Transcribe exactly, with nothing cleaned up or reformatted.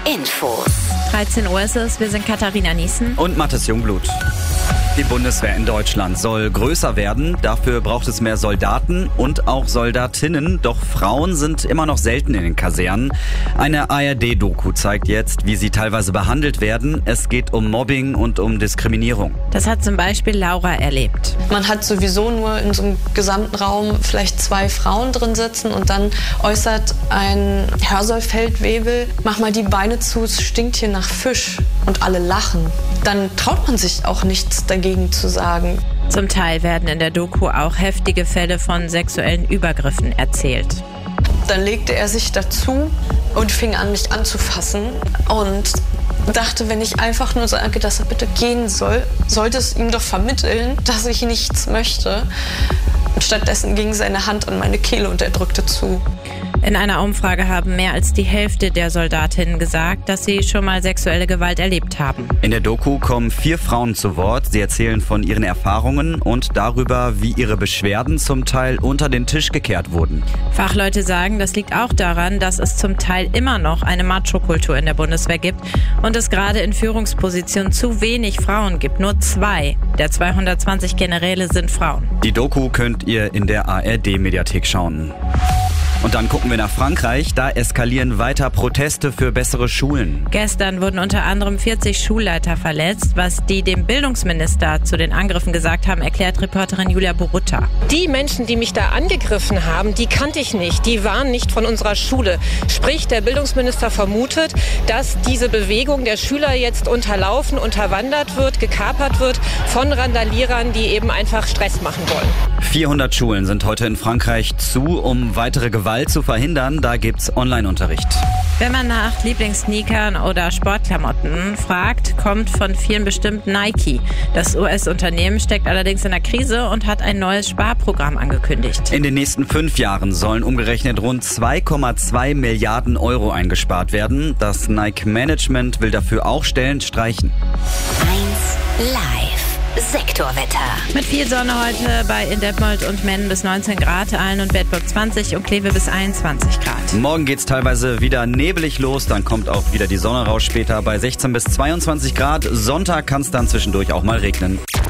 Infos. dreizehn Uhr ist es, wir sind Katharina Niesen und Mathis Jungblut. Die Bundeswehr in Deutschland soll größer werden. Dafür braucht es mehr Soldaten und auch Soldatinnen. Doch Frauen sind immer noch selten in den Kasernen. Eine A R D-Doku zeigt jetzt, wie sie teilweise behandelt werden. Es geht um Mobbing und um Diskriminierung. Das hat zum Beispiel Laura erlebt. Man hat sowieso nur in so einem gesamten Raum vielleicht zwei Frauen drin sitzen und dann äußert ein Hörsaal-Feldwebel: mach mal die Beine zu, es stinkt hier nach Fisch. Und alle lachen. Dann traut man sich auch nichts dagegen zu sagen. Zum Teil werden in der Doku auch heftige Fälle von sexuellen Übergriffen erzählt. Dann legte er sich dazu und fing an, mich anzufassen und dachte, wenn ich einfach nur sage, dass er bitte gehen soll, sollte es ihm doch vermitteln, dass ich nichts möchte. Und stattdessen ging seine Hand an meine Kehle und er drückte zu. In einer Umfrage haben mehr als die Hälfte der Soldatinnen gesagt, dass sie schon mal sexuelle Gewalt erlebt haben. In der Doku kommen vier Frauen zu Wort. Sie erzählen von ihren Erfahrungen und darüber, wie ihre Beschwerden zum Teil unter den Tisch gekehrt wurden. Fachleute sagen, das liegt auch daran, dass es zum Teil immer noch eine Macho-Kultur in der Bundeswehr gibt und es gerade in Führungspositionen zu wenig Frauen gibt. Nur zwei der zweihundertzwanzig Generäle sind Frauen. Die Doku könnt ihr in der A R D-Mediathek schauen. Und dann gucken wir nach Frankreich. Da eskalieren weiter Proteste für bessere Schulen. Gestern wurden unter anderem vierzig Schulleiter verletzt. Was die dem Bildungsminister zu den Angriffen gesagt haben, erklärt Reporterin Julia Borutta. Die Menschen, die mich da angegriffen haben, die kannte ich nicht. Die waren nicht von unserer Schule. Sprich, der Bildungsminister vermutet, dass diese Bewegung der Schüler jetzt unterlaufen, unterwandert wird, gekapert wird von Randalierern, die eben einfach Stress machen wollen. vierhundert Schulen sind heute in Frankreich zu, um weitere Gewalt zu verhindern. Da gibt's Online-Unterricht. Wenn man nach Lieblingssneakern oder Sportklamotten fragt, kommt von vielen bestimmt Nike. Das U S-Unternehmen steckt allerdings in der Krise und hat ein neues Sparprogramm angekündigt. In den nächsten fünf Jahren sollen umgerechnet rund zwei Komma zwei Milliarden Euro eingespart werden. Das Nike-Management will dafür auch Stellen streichen. eins Live. Sektorwetter. Mit viel Sonne heute bei in Detmold und Mennen bis neunzehn Grad, Aalen und Bedburg zwanzig und Kleve bis einundzwanzig Grad. Morgen geht's teilweise wieder nebelig los, dann kommt auch wieder die Sonne raus, später bei sechzehn bis zweiundzwanzig Grad. Sonntag kann's dann zwischendurch auch mal regnen.